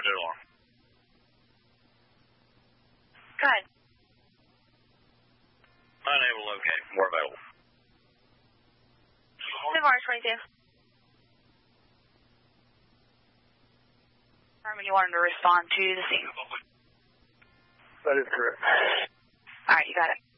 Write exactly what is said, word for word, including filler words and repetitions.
do alarm. Go ahead. Unable to locate. More available. Mars twenty-two. Harmon, you wanted to respond to the scene. That is correct. All right, you got it.